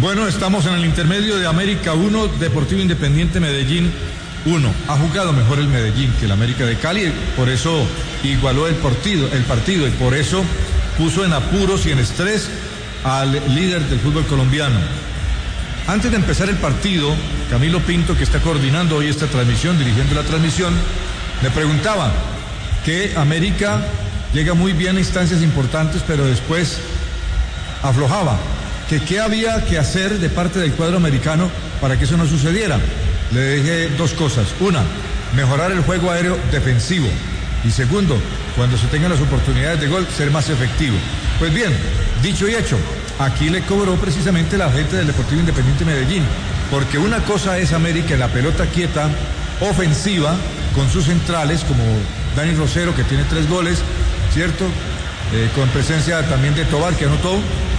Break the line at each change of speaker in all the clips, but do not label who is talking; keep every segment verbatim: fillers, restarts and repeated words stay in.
Bueno, estamos en el intermedio de América uno, Deportivo Independiente Medellín uno. Ha jugado mejor el Medellín que el América de Cali, por eso igualó el partido, el partido y por eso puso en apuros y en estrés al líder del fútbol colombiano. Antes de empezar el partido, Camilo Pinto, que está coordinando hoy esta transmisión, dirigiendo la transmisión, me preguntaba que América llega muy bien a instancias importantes, pero después aflojaba. Que qué había que hacer de parte del cuadro americano para que eso no sucediera. Le dije dos cosas. Una, mejorar el juego aéreo defensivo. Y segundo, cuando se tengan las oportunidades de gol, ser más efectivo. Pues bien, dicho y hecho, aquí le cobró precisamente la gente del Deportivo Independiente Medellín. Porque una cosa es América en la pelota quieta, ofensiva, con sus centrales, como Dani Rosero, que tiene tres goles, ¿cierto? Eh, con presencia también de Tobar, que anotó.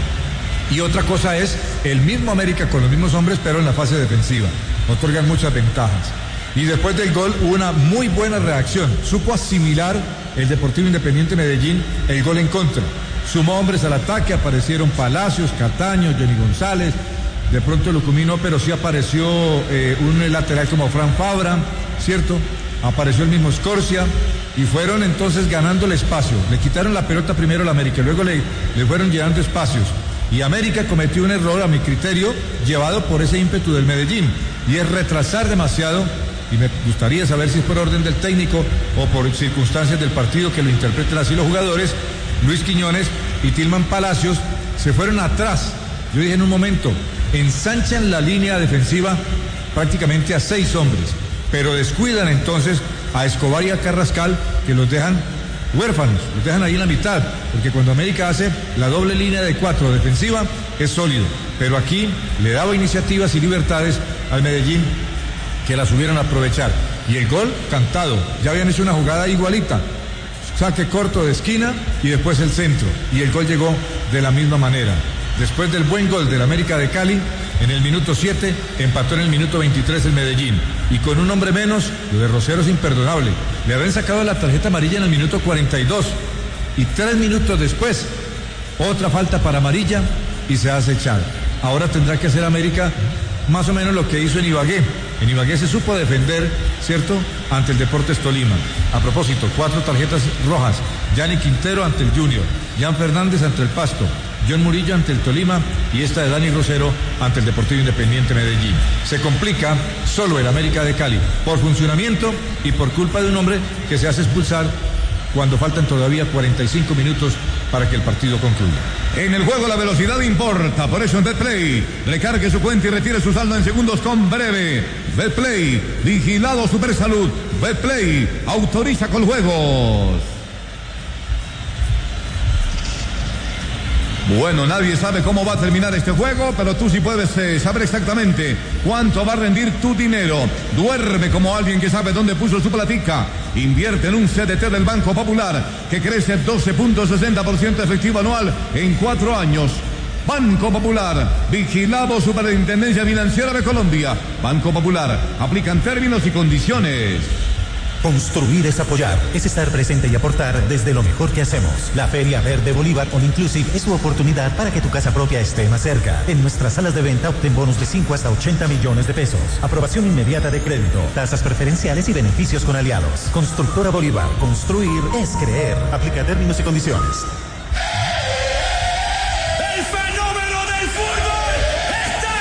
Y otra cosa es el mismo América con los mismos hombres, pero en la fase defensiva. Otorgan muchas ventajas. Y después del gol hubo una muy buena reacción. Supo asimilar el Deportivo Independiente Medellín el gol en contra. Sumó hombres al ataque, aparecieron Palacios, Cataño, Johnny González. De pronto Lucumino, pero sí apareció eh, un lateral como Fran Fabra, ¿cierto? Apareció el mismo Scorcia. Y fueron entonces ganando el espacio. Le quitaron la pelota primero al América, luego le, le fueron llenando espacios. Y América cometió un error, a mi criterio, llevado por ese ímpetu del Medellín, y es retrasar demasiado, y me gustaría saber si es por orden del técnico o por circunstancias del partido que lo interpreten así los jugadores. Luis Quiñones y Tilman Palacios se fueron atrás. Yo dije en un momento, ensanchan la línea defensiva prácticamente a seis hombres, pero descuidan entonces a Escobar y a Carrascal, que los dejan huérfanos, los dejan ahí en la mitad, porque cuando América hace la doble línea de cuatro defensiva es sólido, pero aquí le daba iniciativas y libertades al Medellín que las subieron a aprovechar, y el gol cantado. Ya habían hecho una jugada igualita, saque corto de esquina y después el centro, y el gol llegó de la misma manera. Después del buen gol del América de Cali, en el minuto siete, empató en el minuto veintitrés el Medellín. Y con un hombre menos, lo de Rosero es imperdonable. Le habían sacado la tarjeta amarilla en el minuto cuarenta y dos. Y tres minutos después, otra falta para amarilla y se hace echar. Ahora tendrá que hacer América más o menos lo que hizo en Ibagué. En Ibagué se supo defender, ¿cierto?, ante el Deportes Tolima. A propósito, cuatro tarjetas rojas. Yanni Quintero ante el Junior. Jan Fernández ante el Pasto. John Murillo ante el Tolima y esta de Dani Rosero ante el Deportivo Independiente Medellín. Se complica solo el América de Cali por funcionamiento y por culpa de un hombre que se hace expulsar cuando faltan todavía cuarenta y cinco minutos para que el partido concluya.
En el juego la velocidad importa, por eso en Betplay recargue su cuenta y retire su saldo en segundos con Breve. Betplay, vigilado Supersalud. Betplay, autoriza con juegos. Bueno, nadie sabe cómo va a terminar este juego, pero tú sí puedes eh, saber exactamente cuánto va a rendir tu dinero. Duerme como alguien que sabe dónde puso su platica. Invierte en un C D T del Banco Popular que crece doce punto sesenta por ciento efectivo anual en cuatro años. Banco Popular, vigilado Superintendencia Financiera de Colombia. Banco Popular, aplican términos y condiciones.
Construir es apoyar, es estar presente y aportar desde lo mejor que hacemos. La Feria Verde Bolívar All Inclusive es tu oportunidad para que tu casa propia esté más cerca. En nuestras salas de venta obtén bonos de cinco hasta ochenta millones de pesos. Aprobación inmediata de crédito, tasas preferenciales y beneficios con aliados. Constructora Bolívar, construir es creer. Aplica términos y condiciones.
¡El fenómeno del fútbol está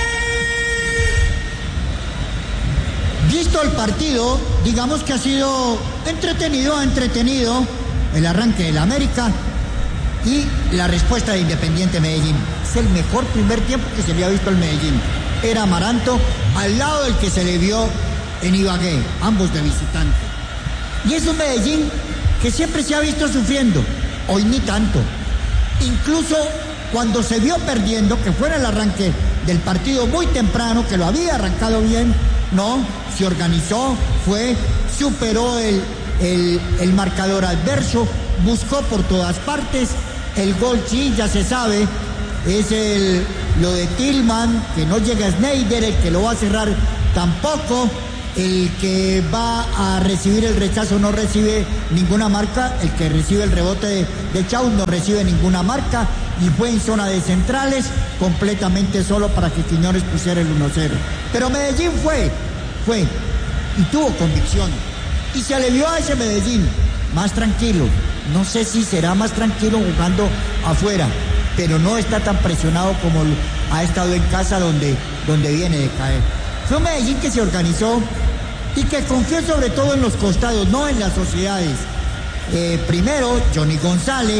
aquí!
Visto el partido, digamos que ha sido entretenido, entretenido el arranque del América y la respuesta de Independiente Medellín. Es el mejor primer tiempo que se le ha visto al Medellín. Era Amaranto al lado del que se le vio en Ibagué, ambos de visitante. Y es un Medellín que siempre se ha visto sufriendo, hoy ni tanto. Incluso cuando se vio perdiendo, que fue en el arranque del partido muy temprano, que lo había arrancado bien, no, se organizó, fue, superó el, el, el marcador adverso, buscó por todas partes, el gol sí, ya se sabe, es el, lo de Tillman, que no llega a Sneijder, el que lo va a cerrar tampoco, el que va a recibir el rechazo no recibe ninguna marca, el que recibe el rebote de, de Chau no recibe ninguna marca, y fue en zona de centrales, completamente solo para que Quiñones pusiera el uno cero. Pero Medellín fue, fue, y tuvo convicción, y se le vio a ese Medellín más tranquilo. No sé si será más tranquilo jugando afuera, pero no está tan presionado como ha estado en casa donde, donde viene de caer. Fue un Medellín que se organizó y que confió sobre todo en los costados, no en las sociedades. Eh, primero, Johnny González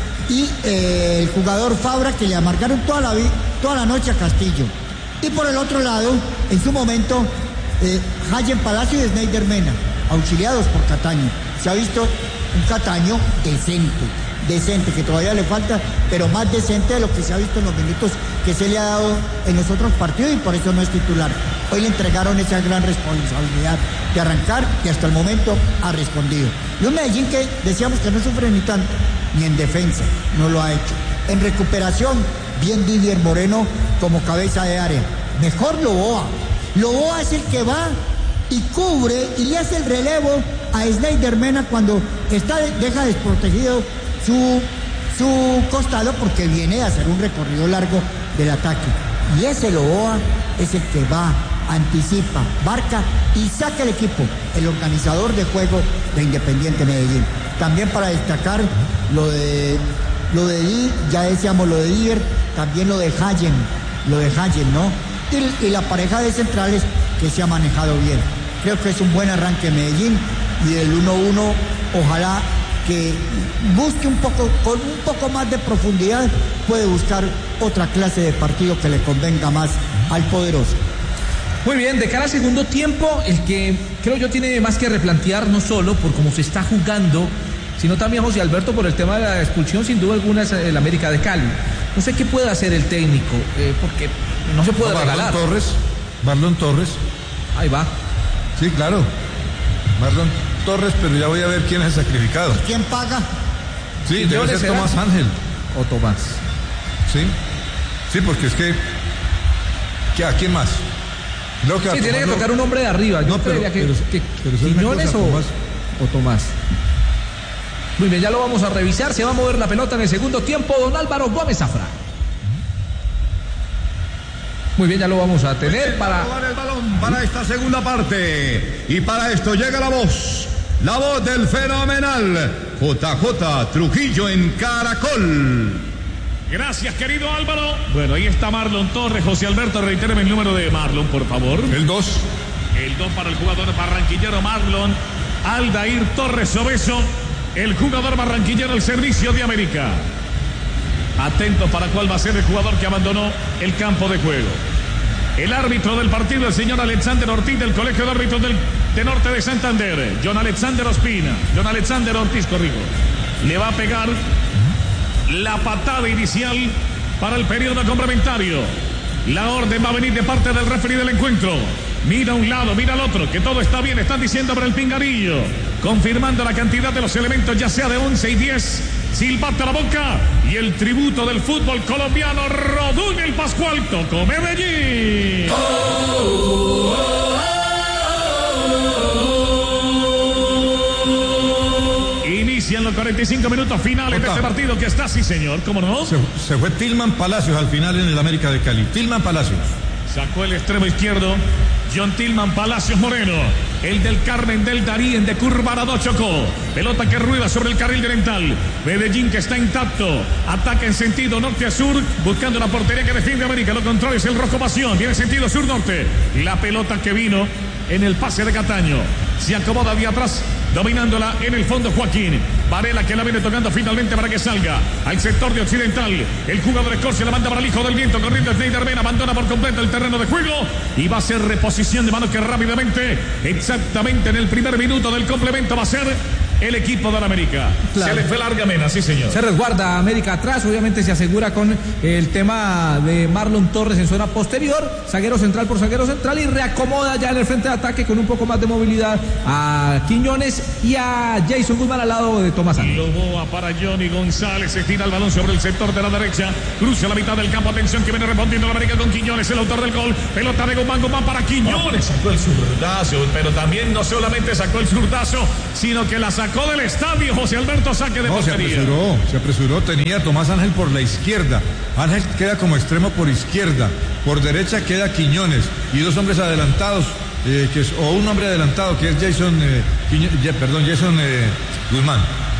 y eh, el jugador Fabra, que le amargaron toda la, toda la noche a Castillo. Y por el otro lado, en su momento, eh, Hayen Palacio y Sneider Mena, auxiliados por Cataño. Se ha visto un Cataño decente, decente, que todavía le falta, pero más decente de lo que se ha visto en los minutos que se le ha dado en los otros partidos, y por eso no es titular. Hoy le entregaron esa gran responsabilidad de arrancar y hasta el momento ha respondido. Y un Medellín que decíamos que no sufre ni tanto, ni en defensa, no lo ha hecho. En recuperación, bien Didier Moreno como cabeza de área. Mejor Loboa. Loboa es el que va y cubre y le hace el relevo a Sneider Mena cuando está, deja desprotegido su, su costado, porque viene a hacer un recorrido largo del ataque. Y ese Loboa es el que va, anticipa, marca y saca el equipo, el organizador de juego de Independiente Medellín. También para destacar lo de lo de ya decíamos lo de Diver, también lo de Hayen, lo de Hayen, ¿no? Y, y la pareja de centrales que se ha manejado bien. Creo que es un buen arranque Medellín, y el uno uno ojalá que busque un poco, con un poco más de profundidad, puede buscar otra clase de partido que le convenga más al poderoso.
Muy bien, de cara al segundo tiempo, el que creo yo tiene más que replantear, no solo por cómo se está jugando, sino también José Alberto por el tema de la expulsión, sin duda alguna, es el América de Cali. No sé qué puede hacer el técnico, eh, porque no se puede
no,
regalar.
Marlon Torres, Marlon Torres.
Ahí va.
Sí, claro. Marlon Torres, pero ya voy a ver quién es el sacrificado.
¿Quién paga?
Sí, debe ser
será?
Tomás Ángel.
O Tomás.
Sí, sí, porque es que, que ¿a quién más? Creo que
sí, tiene
Tomás
que tocar un hombre de arriba.
No,
Yo
pero,
creería que,
pero,
que
pero eso es una
Quiñones
cosa,
o
Tomás.
o Tomás. Muy bien, ya lo vamos a revisar. Se va a mover la pelota en el segundo tiempo. Don Álvaro Gómez Zafra. Muy bien, ya lo vamos a tener para
el balón para esta segunda parte. Y para esto llega la voz, la voz del fenomenal J J Trujillo en Caracol.
Gracias, querido Álvaro. Bueno, ahí está Marlon Torres. José Alberto, reitéreme el número de Marlon, por favor.
El dos.
El dos para el jugador barranquillero Marlon Aldair Torres Obeso, el jugador barranquillero al servicio de América. Atentos para cuál va a ser el jugador que abandonó el campo de juego. El árbitro del partido, el señor Alexander Ortiz, del Colegio de Árbitros del, de Norte de Santander. John Alexander Ospina. John Alexander Ortiz, corrijo. Le va a pegar la patada inicial para el periodo complementario. La orden va a venir de parte del referee del encuentro. Mira a un lado, mira al otro, que todo está bien, están diciendo para el pinganillo. Confirmando la cantidad de los elementos, ya sea de once y diez. Silbato a la boca y el tributo del fútbol colombiano. Rodún el Pascual, tocó Medellín. Oh, oh, oh, oh. Inician los cuarenta y cinco minutos finales de este partido que está, sí señor, ¿cómo no?
Se, se fue Tilman Palacios al final en el América de Cali. Tilman Palacios.
Sacó el extremo izquierdo John Tilman Palacios Moreno, el del Carmen del Darién de Curvarado Chocó. Pelota que rueda sobre el carril delantal. Medellín que está intacto. Ataca en sentido norte a sur, buscando la portería que defiende América. Lo contrario es el Rojo Pasión. Viene en sentido sur-norte. La pelota que vino en el pase de Cataño. Se acomoda de atrás, dominándola en el fondo Joaquín. Varela que la viene tocando finalmente para que salga al sector de occidental. El jugador de Escorcia la manda para el Hijo del Viento, corriendo Sneider Mena, abandona por completo el terreno de juego y va a ser reposición de mano que rápidamente, exactamente en el primer minuto del complemento, va a ser el equipo de la América. Claro. Se le fue larga Mena, sí señor.
Se resguarda América atrás, obviamente se asegura con el tema de Marlon Torres en zona posterior, zaguero central por zaguero central, y reacomoda ya en el frente de ataque con un poco más de movilidad a Quiñones y a Jason Guzmán al lado de Tomás Ángel.
Loboa para Johnny González, estira el balón sobre el sector de la derecha, cruza la mitad del campo, atención que viene respondiendo la América con Quiñones, el autor del gol, pelota de Guzmán, Guzmán para Quiñones, sacó el zurdazo, pero también no solamente sacó el zurdazo, sino que la sacó sacó del estadio José Alberto, saque de
No, se
portería.
apresuró, se apresuró, tenía Tomás Ángel por la izquierda. Ángel queda como extremo por izquierda. Por derecha queda Quiñones y dos hombres adelantados, eh, que es, o un hombre adelantado que es Jason, eh, Quiño, ya, perdón, Jason eh, Guzmán.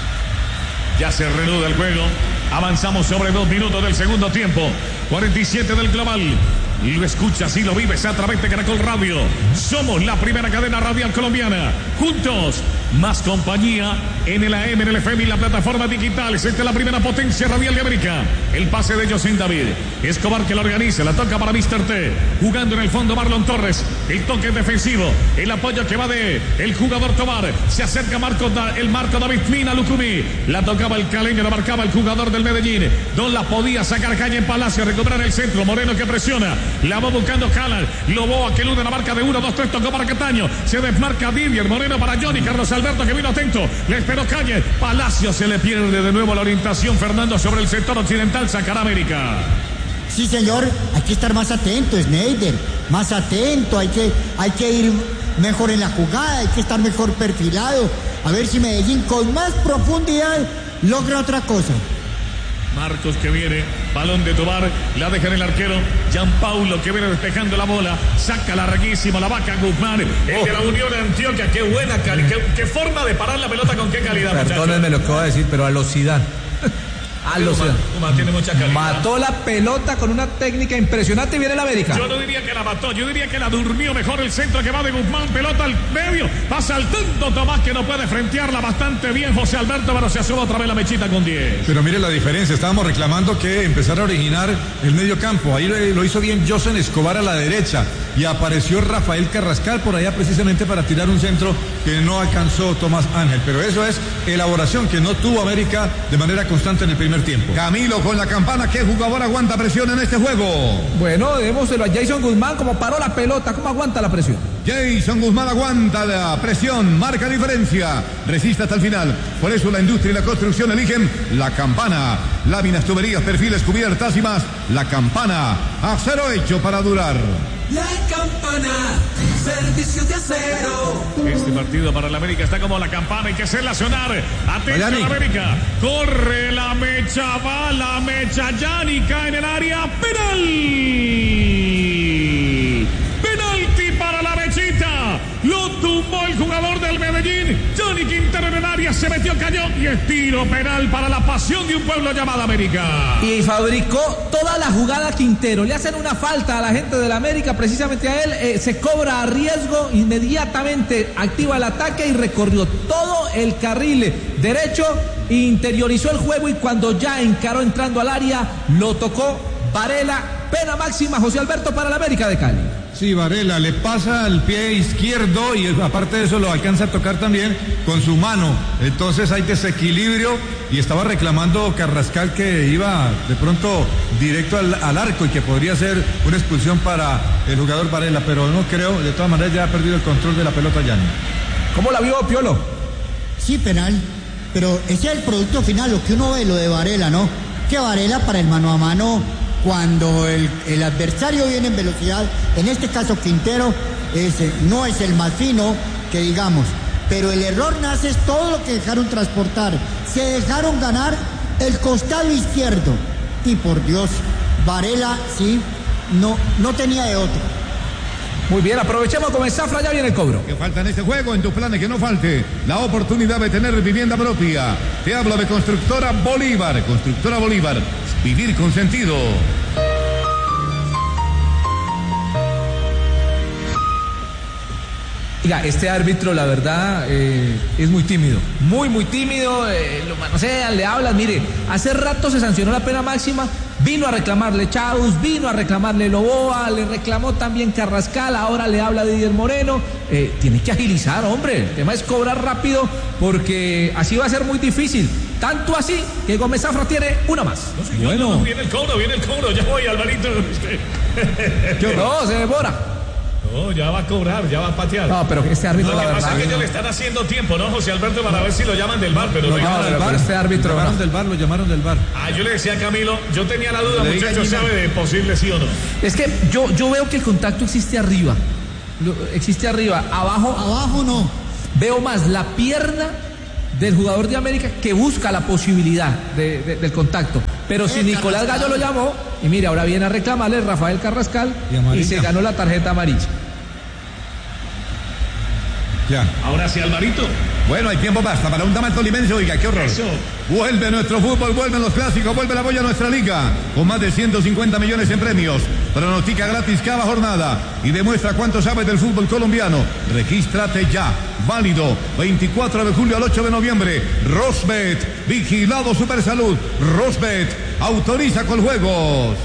Ya se reanuda el juego. Avanzamos sobre dos minutos del segundo tiempo. cuarenta y siete del global. Y lo escuchas y lo vives a través de Caracol Radio. Somos la primera cadena radial colombiana. Juntos, más compañía en el A M, en el F M y la plataforma digital. Esta es la primera potencia radial de América. El pase de José David Escobar, que lo organiza. La toca para mister T. Jugando en el fondo Marlon Torres. El toque defensivo. El apoyo que va de el jugador Tobar. Se acerca Marco, el Marco David Mina Lucumí. La tocaba el caleño, la marcaba el jugador del Medellín. No la podía sacar calle en Palacio. Recuperar el centro. Moreno que presiona. La va buscando Calan. Loboa que elude la marca de uno, dos, tres. Tocó para Cataño. Se desmarca Didier. Moreno para Johnny. Carlos Alberto que vino atento. Le esperó Calle. Palacio se le pierde de nuevo la orientación. Fernando sobre el sector occidental. Sacará América.
Sí, señor. Hay que estar más atento, Schneider. Más atento. Hay que, hay que ir mejor en la jugada. Hay que estar mejor perfilado. A ver si Medellín con más profundidad logra otra cosa.
Marcos que viene, balón de Tobar, la deja en el arquero, Gianpaulo que viene despejando la bola, saca larguísimo la vaca Guzmán, el oh. de la Unión de Antioquia, qué buena, cali qué, qué forma de parar la pelota, con qué calidad, muchachos.
Perdónenme lo que voy a decir, pero a los Zidane. A los Zidane.
Tiene mucha calidad.
Mató la pelota con una técnica impresionante y viene la América.
Yo no diría que la mató, yo diría que la durmió mejor el centro que va de Guzmán, pelota al medio, va saltando Tomás que no puede frentearla bastante bien José Alberto, pero se asoma otra vez la mechita con diez.
Pero mire la diferencia, estábamos reclamando que empezara a originar el medio campo, ahí lo hizo bien José Escobar a la derecha y apareció Rafael Carrascal por allá precisamente para tirar un centro que no alcanzó Tomás Ángel, pero eso es elaboración que no tuvo América de manera constante en el primer tiempo.
Camilo con la campana, ¿qué jugador aguanta presión en este juego?
Bueno, démoselo a Jason Guzmán, como paró la pelota, ¿cómo aguanta la presión?
Jason Guzmán aguanta la presión, marca diferencia, resiste hasta el final. Por eso la industria y la construcción eligen la campana. Láminas, tuberías, perfiles, cubiertas y más. La campana, acero hecho para durar.
La campana, servicios de acero.
Este partido para la América está como la campana, hay que hacerla sonar. Atento a la América. Corre la mecha, va la mecha. Yanni cae en el área. Penal. Penalti para la mechita. Lo tumbó el jugador del Medellín. Johnny Quintero en el área, se metió, cayó. Y es tiro penal para la pasión de un pueblo llamado América.
Y fabricó toda la jugada Quintero. Le hacen una falta a la gente de la América, precisamente a él. Eh, se cobra a riesgo, inmediatamente activa el ataque y recorrió todo el carril derecho. Interiorizó el juego y cuando ya encaró entrando al área, lo tocó Varela. Pena máxima, José Alberto, para la América de Cali.
Sí, Varela le pasa al pie izquierdo y aparte de eso lo alcanza a tocar también con su mano. Entonces hay desequilibrio y estaba reclamando Carrascal que iba de pronto directo al, al arco y que podría ser una expulsión para el jugador Varela, pero no creo, de todas maneras ya ha perdido el control de la pelota Yanni.
¿Cómo la vio, Piolo?
Sí, penal, pero ese es el producto final, lo que uno ve, lo de Varela, ¿no? Que Varela para el mano a mano, cuando el, el adversario viene en velocidad, en este caso Quintero, es, no es el más fino que digamos, pero el error nace es todo lo que dejaron transportar, se dejaron ganar el costado izquierdo y por Dios, Varela sí, no, no tenía de otro.
Muy bien, aprovechemos con el Zafra, ya viene el cobro.
Que falta en este juego, en tus planes que no falte la oportunidad de tener vivienda propia. Te hablo de Constructora Bolívar. Constructora Bolívar, vivir con sentido.
Oiga, este árbitro, la verdad, eh, es muy tímido, muy, muy tímido, eh, lo manosean, le hablan, mire, hace rato se sancionó la pena máxima, vino a reclamarle Chaus, vino a reclamarle Loboa, le reclamó también Carrascal, ahora le habla Didier Moreno, eh, tiene que agilizar, hombre, el tema es cobrar rápido, porque así va a ser muy difícil, tanto así que Gómez Zafra tiene una más.
No, señor, bueno. No, viene el cobro, viene el cobro, ya voy, Alvarito.
No, se demora.
No, ya va a cobrar, ya va a patear.
No, pero este árbitro,
no,
la
lo que
verdad,
pasa es que ellos le están haciendo tiempo, ¿no, José Alberto? Para ver si lo llaman del bar, pero
lo
no
llamaron del bar.
Este árbitro,
lo llamaron
no.
del bar, lo llamaron del bar.
Ah, yo le decía a Camilo, yo tenía la duda, muchachos, ¿sabe de posible sí o no?
Es que yo, yo veo que el contacto existe arriba. Lo, existe arriba, abajo.
Abajo no.
Veo más la pierna del jugador de América que busca la posibilidad de, de, del contacto. Pero si Nicolás Gallo lo llamó, y mire, ahora viene a reclamarle Rafael Carrascal y, y se ganó la tarjeta amarilla.
Ya.
Ahora sí, Alvarito.
Bueno, hay tiempo basta para un tamal tolimense, oiga, qué horror.
Eso.
Vuelve nuestro fútbol, vuelven los clásicos, vuelve la boya a nuestra liga, con más de ciento cincuenta millones en premios. Pronostica gratis cada jornada y demuestra cuánto sabes del fútbol colombiano. Regístrate ya, válido veinticuatro de julio al ocho de noviembre. Rosbet, vigilado Supersalud. Rosbet, autoriza con juegos.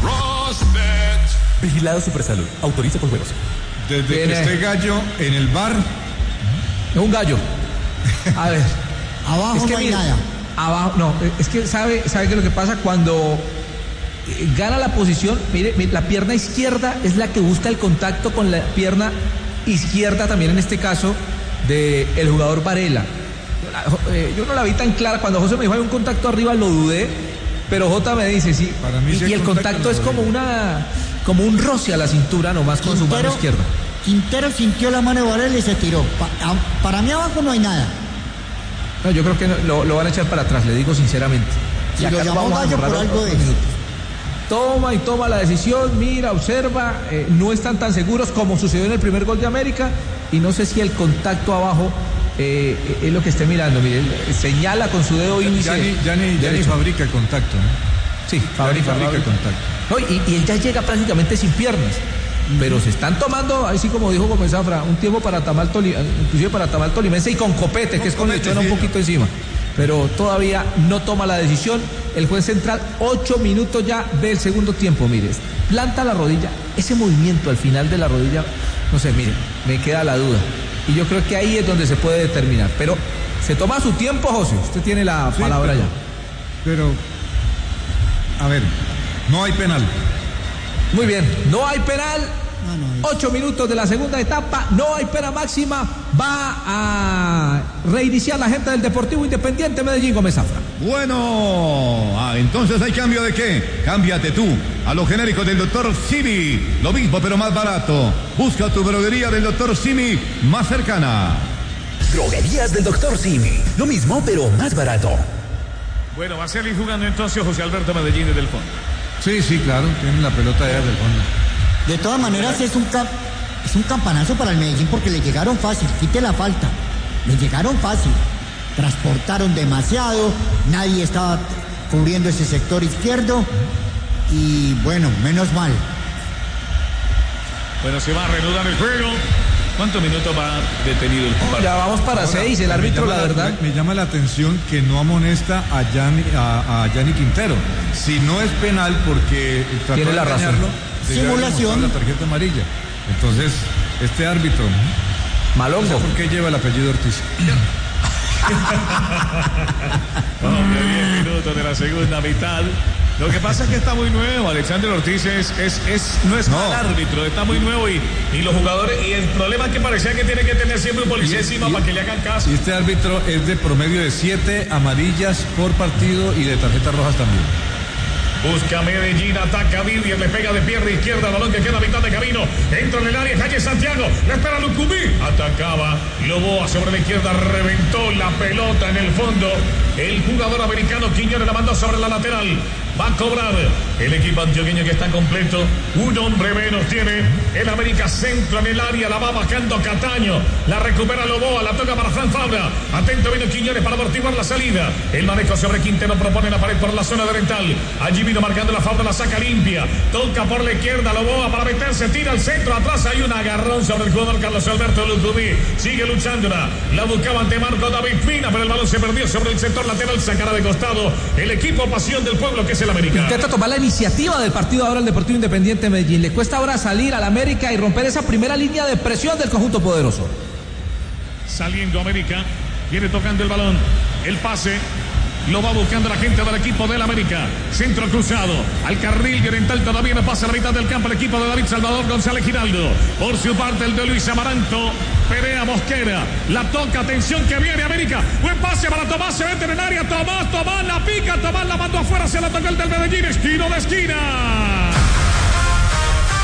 Rosbet, vigilado Supersalud, autoriza con juegos.
Desde que esté Gallo en el bar.
Es un gallo. A ver.
Abajo
es que
no hay
mire,
nada.
Abajo, no, es que sabe, sabe que lo que pasa cuando eh, gana la posición, mire, mire, la pierna izquierda es la que busca el contacto con la pierna izquierda también en este caso de el jugador Varela. Yo, la, eh, yo no la vi tan clara, cuando José me dijo hay un contacto arriba lo dudé, pero Jota me dice sí.
Para mí
y,
sí
y el contacto, contacto es como una como un roce a la cintura nomás con Quintero, su mano izquierda.
Quintero sintió la mano de Varela y se tiró. Pa, a, para mí abajo no hay nada.
No, yo creo que no, lo, lo van a echar para atrás, le digo sinceramente.
Si lo llamó Gallo por algo es.
Toma y toma la decisión, mira, observa, eh, no están tan seguros como sucedió en el primer gol de América y no sé si el contacto abajo eh, es lo que esté mirando. Mire, señala con su dedo índice.
Ya ni, ya ni, ya ni fabrica el contacto, ¿no?
Sí, fabrica,
fabrica, fabrica el contacto.
No, y, y él ya llega prácticamente sin piernas. Pero se están tomando, así como dijo Gómez Zafra, un tiempo para tamal toli, inclusive para tamal tolimense y con copete, que es con lechona un poquito encima. Pero todavía no toma la decisión. El juez central, ocho minutos ya del segundo tiempo, mire, planta la rodilla, ese movimiento al final de la rodilla, no sé, mire, me queda la duda. Y yo creo que ahí es donde se puede determinar. Pero se toma su tiempo, José, usted tiene la sí, palabra
pero,
ya.
Pero, a ver, no hay penal.
Muy bien, no hay penal. No, no, Ocho minutos de la segunda etapa, no hay pena máxima. Va a reiniciar la gente del Deportivo Independiente Medellín, Gómez Zafra.
Bueno, ah, entonces hay cambio de qué. Cámbiate tú a lo genérico del doctor Simi. Lo mismo pero más barato. Busca tu droguería del doctor Simi más cercana.
Droguerías del doctor Simi. Lo mismo pero más barato.
Bueno, va a salir jugando entonces José Alberto Medellín desde el fondo.
Sí, sí, claro, tiene la pelota allá del fondo.
De todas maneras es un, cap, es un campanazo para el Medellín porque le llegaron fácil, quite la falta, le llegaron fácil, transportaron demasiado, nadie estaba cubriendo ese sector izquierdo y bueno, menos mal.
Bueno, se va a reanudar el juego. ¿Cuántos minutos va detenido el partido?
Ya vamos para Ahora, seis, el árbitro la verdad.
Me, me llama la atención que no amonesta a Yanni, a, a Yanni Quintero. Si no es penal porque trató
tiene
de
la razón.
Simulación.
La tarjeta amarilla. Entonces, este árbitro,
Malongo.
No sé por qué lleva el apellido Ortiz.
Hombre, diez minutos de la segunda mitad. Lo que pasa es que está muy nuevo. Alexander Ortiz es, es, es, no es no. mal árbitro, está muy nuevo y, y los jugadores, y el problema es que parecía que tiene que tener siempre un policía y, encima y, para que le hagan caso.
Y este árbitro es de promedio de siete amarillas por partido y de tarjetas rojas también.
Busca Medellín, ataca Vivier, le pega de pierna izquierda, balón que queda a mitad de camino, entra en el área, calle Santiago, le espera Lucumí, atacaba, Loboa sobre la izquierda, reventó la pelota en el fondo, el jugador americano Quiñones la mandó sobre la lateral, va a cobrar el equipo antioqueño que está completo, un hombre menos tiene, el América centro en el área, la va bajando Cataño, la recupera Loboa, la toca para Fran Fabra, atento vino Quiñones para amortiguar la salida, el manejo sobre Quintero propone la pared por la zona delantal, allí vino marcando la Fabra, la saca limpia, toca por la izquierda Loboa para meterse, tira al centro, atrás hay un agarrón sobre el jugador Carlos Alberto Lucumí, sigue luchándola, la buscaba ante Marco David Pina, pero el balón se perdió sobre el sector lateral, sacará de costado el equipo Pasión del Pueblo que es el América.
Intenta tomar la iniciativa del partido ahora el Deportivo Independiente Medellín, le cuesta ahora salir al América y romper esa primera línea de presión del conjunto poderoso.
Saliendo América, viene tocando el balón, el pase, lo va buscando la gente del equipo del América, centro cruzado, al carril oriental todavía no pasa la mitad del campo el equipo de David Salvador González Giraldo, por su parte el de Luis Amaranto, Perea Mosquera, la toca, atención que viene América, buen pase para Tomás, se mete en el área, Tomás, Tomás la pica, Tomás la mandó afuera, se la tocó el del Medellín, esquina de esquina.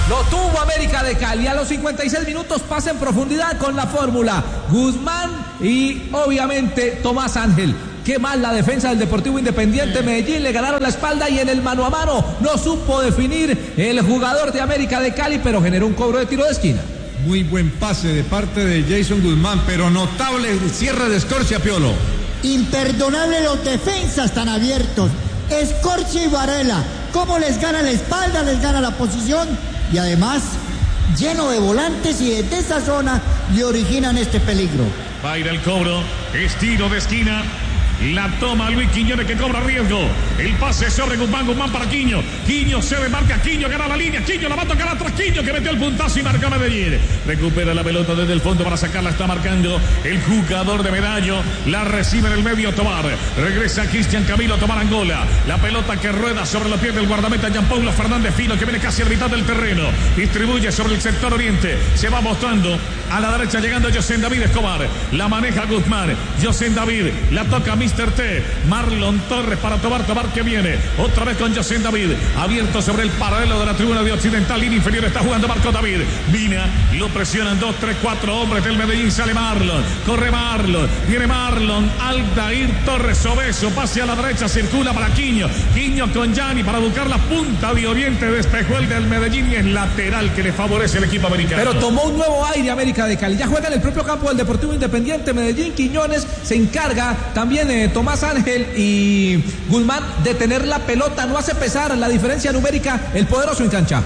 Lo tuvo América de Cali. A los cincuenta y seis minutos pasa en profundidad con la fórmula Guzmán y obviamente Tomás Ángel. Qué mal la defensa del Deportivo Independiente Medellín, le ganaron la espalda y en el mano a mano no supo definir el jugador de América de Cali, pero generó un cobro de tiro de esquina.
Muy buen pase de parte de Jason Guzmán, pero notable cierre de Escorcia, Piolo.
Imperdonable los defensas tan abiertos. Escorcia y Varela, cómo les gana la espalda, les gana la posición y además lleno de volantes y desde esa zona le originan este peligro.
Va a ir el cobro, es tiro de esquina. La toma Luis Quiñones que cobra riesgo. El pase sobre Guzmán, Guzmán para Quiño. Quiño se demarca, Quiño gana la línea. Quiño la va a tocar atrás, Quiño que metió el puntazo y marca Medellín. Recupera la pelota desde el fondo para sacarla, está marcando el jugador de Medallo. La recibe en el medio Tobar. Regresa Cristian Camilo Tobar Angola. La pelota que rueda sobre los pies del guardameta Jean Paulo Fernández Filo que viene casi a la mitad del terreno. Distribuye sobre el sector oriente. Se va mostrando a la derecha llegando José David Escobar. La maneja Guzmán. José David la toca mister T. Marlon Torres para Tobar. Tobar que viene otra vez con José David. Abierto sobre el paralelo de la tribuna de Occidental. Línea inferior está jugando Marco David. Vina, lo presionan dos, tres, cuatro hombres del Medellín. Sale Marlon. Corre Marlon. Viene Marlon. Aldair Torres Obeso. Pase a la derecha. Circula para Quiño. Quiño con Gianni para buscar la punta de Oriente. Despejó el del Medellín y es lateral que le favorece el equipo americano.
Pero tomó un nuevo aire América de Cali. Ya juega en el propio campo del Deportivo Independiente Medellín. Quiñones se encarga también eh, Tomás Ángel y Guzmán de tener la pelota. No hace pesar la diferencia numérica el poderoso en cancha.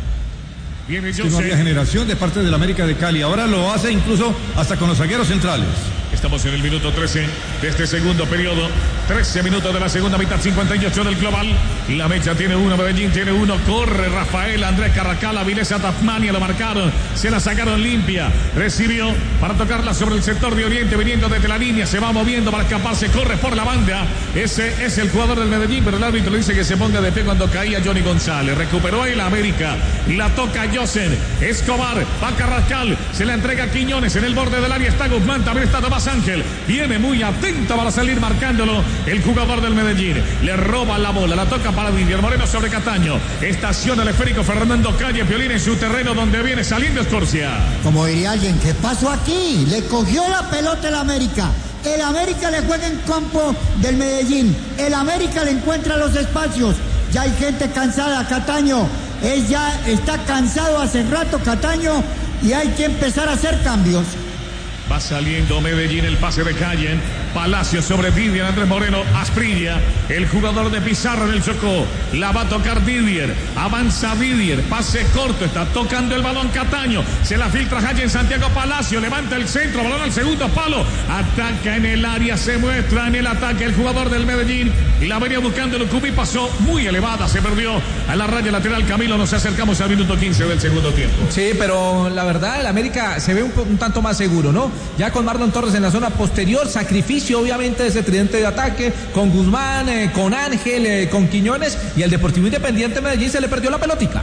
Viene es que no había generación de parte del América de Cali. Ahora lo hace incluso hasta con los zagueros centrales.
Estamos en el minuto trece de este segundo periodo. trece minutos de la segunda mitad, cincuenta y ocho del global. La mecha tiene uno, Medellín tiene uno. Corre Rafael Andrés Carracal, Avilesa Tasmania, lo marcaron. Se la sacaron limpia. Recibió para tocarla sobre el sector de Oriente, viniendo desde la línea. Se va moviendo para escaparse. Corre por la banda. Ese es el jugador del Medellín, pero el árbitro dice que se ponga de pie cuando caía Johnny González. Recuperó ahí la América. La toca Josen. Escobar. Va Carracal. Se la entrega a Quiñones. En el borde del área está Guzmán. También está Tomás Ángel. Viene muy atento para salir marcándolo el jugador del Medellín. Le roba la bola. La toca para Didier Moreno sobre Cataño. Estaciona el esférico Fernando Calle Piolín en su terreno donde viene saliendo Escorcia.
Como diría alguien, ¿qué pasó aquí? Le cogió la pelota el América. El América le juega en campo del Medellín. El América le encuentra los espacios. Ya hay gente cansada, Cataño. Es ya está cansado hace rato Cataño y hay que empezar a hacer cambios.
Va saliendo Medellín, el pase de Calle. Palacio sobre Didier Andrés Moreno. Asprilla, el jugador de Pizarro en el Chocó. La va a tocar Didier. Avanza Didier. Pase corto. Está tocando el balón Cataño. Se la filtra Calle en Santiago Palacio. Levanta el centro. Balón al segundo palo. Ataca en el área. Se muestra en el ataque el jugador del Medellín. Y la venía buscando Lucumí. Pasó muy elevada. Se perdió a la raya lateral. Camilo, nos acercamos al minuto quince del segundo tiempo.
Sí, pero la verdad, el América se ve un, un tanto más seguro, ¿no? Ya con Marlon Torres en la zona posterior, sacrificio obviamente de ese tridente de ataque, con Guzmán, eh, con Ángel, eh, con Quiñones, y el Deportivo Independiente Medellín se le perdió la pelotica.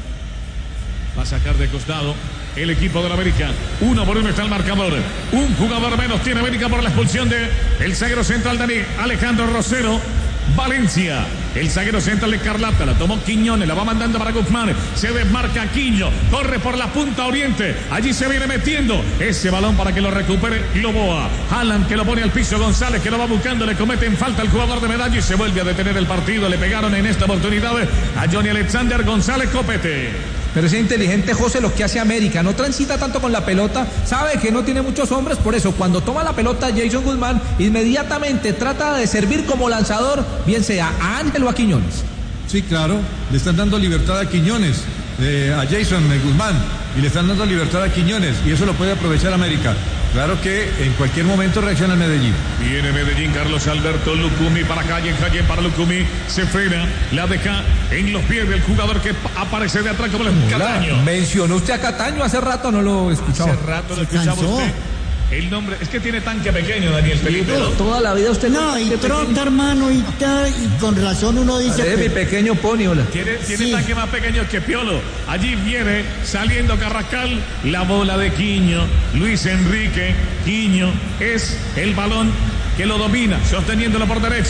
Va a sacar de costado el equipo de la América. Uno por uno está el marcador. Un jugador menos tiene América por la expulsión de el zaguero central de Alejandro Rosero. Valencia, el zaguero central de Carlata, la tomó Quiñones, la va mandando para Guzmán, se desmarca Quiño, corre por la punta oriente, allí se viene metiendo ese balón para que lo recupere Loboa. Alan que lo pone al piso, González que lo va buscando, le comete en falta el jugador de Medallo y se vuelve a detener el partido. Le pegaron en esta oportunidad a Johnny Alexander González Copete.
Pero es inteligente José lo que hace América, no transita tanto con la pelota, sabe que no tiene muchos hombres, por eso cuando toma la pelota Jason Guzmán inmediatamente trata de servir como lanzador, bien sea a Ángel o a Quiñones.
Sí, claro, le están dando libertad a Quiñones, eh, a Jason Guzmán, y le están dando libertad a Quiñones, y eso lo puede aprovechar América. Claro que en cualquier momento reacciona el Medellín.
Viene Medellín, Carlos Alberto Lucumí para Calle, Calle para Lucumí, se frena, la deja en los pies del jugador que aparece de atrás como el Cataño.
Mencionó usted a Cataño, hace rato no lo escuchaba.
Hace rato lo escuchaba usted. El nombre, es que tiene tanque pequeño, Daniel Felipe.
Sí, toda la vida usted
no, y trota, hermano, y, ta, y con razón uno dice.
Que... mi pequeño pony, hola.
Tiene, tiene sí. tanque más pequeño que Piolo. Allí viene saliendo Carrascal, la bola de Quiño, Luis Enrique, Quiño es el balón que lo domina, sosteniéndolo por derecha.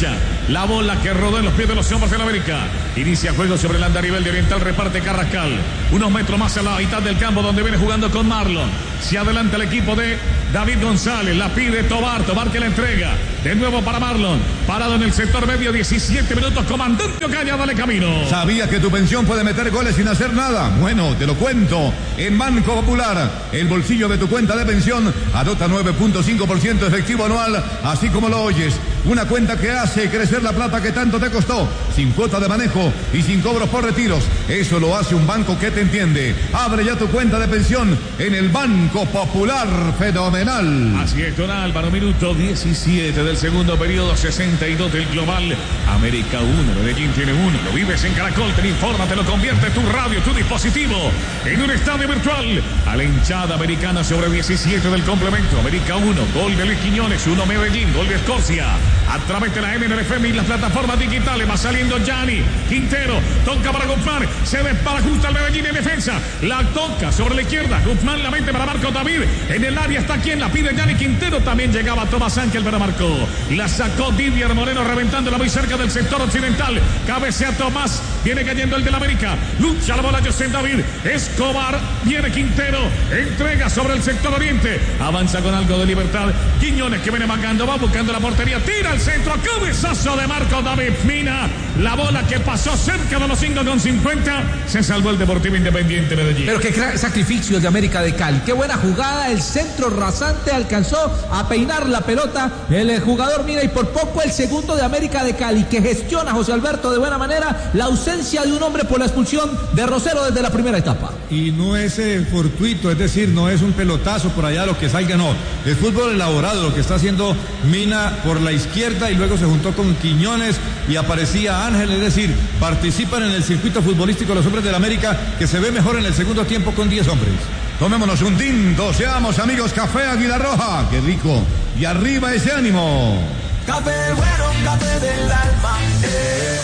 La bola que rodó en los pies de los hombres del América. Inicia juego sobre el andarivel de Oriental, reparte Carrascal. Unos metros más a la mitad del campo donde viene jugando con Marlon. Se adelanta el equipo de David González. La pide Tobar, Tobar que la entrega. De nuevo para Marlon. Parado en el sector medio, diecisiete minutos. Comandante Ocaña, dale camino.
¿Sabías que tu pensión puede meter goles sin hacer nada? Bueno, te lo cuento. En Banco Popular, el bolsillo de tu cuenta de pensión adopta nueve punto cinco por ciento efectivo anual, así como lo oyes. Una cuenta que hace crecer la plata que tanto te costó, sin cuota de manejo y sin cobros por retiros. Eso lo hace un banco que te entiende. Abre ya tu cuenta de pensión en el Banco Popular. Fenomenal.
Así es, don Álvaro, minuto diecisiete del segundo periodo, sesenta y dos del global. América uno, Medellín tiene uno. Lo vives en Caracol, te informa, te lo convierte tu radio, tu dispositivo en un estadio virtual. A la hinchada americana sobre diecisiete del complemento. América uno, gol de Luis Quiñones, uno Medellín, gol de Escocia. A través de la N N F M y las plataformas digitales va saliendo Gianni Quintero, toca para Guzmán, se desparajusta el Medellín en defensa, la toca sobre la izquierda, Guzmán la mete para Marco David, en el área está quien la pide, Gianni Quintero, también llegaba Tomás Ángel para Marco, la sacó Didier Moreno reventándola muy cerca del sector occidental, cabecea Tomás, viene cayendo el del América, lucha la bola José David, Escobar, viene Quintero, entrega sobre el sector oriente, avanza con algo de libertad, Quiñones que viene marcando, va buscando la portería, tira al centro, cabezazo de Marco David Mina, la bola que pasó cerca de los cinco con cincuenta, se salvó el Deportivo Independiente Medellín.
Pero qué sacrificio de América de Cali, qué buena jugada, el centro rasante alcanzó a peinar la pelota, el jugador Mina y por poco el segundo de América de Cali, que gestiona José Alberto de buena manera la ausencia de un hombre por la expulsión de Rosero desde la primera etapa.
Y no es eh, fortuito, es decir, no es un pelotazo por allá lo que salga, no, es fútbol elaborado lo que está haciendo Mina por la izquierda y luego se juntó con Quiñones y aparecía Ángel, es decir, participan en el circuito futbolístico los hombres del América, que se ve mejor en el segundo tiempo con diez hombres.
Tomémonos un tinto, seamos amigos, Café Águila Roja, qué rico, y arriba ese ánimo.
Café bueno, café del alma, eh.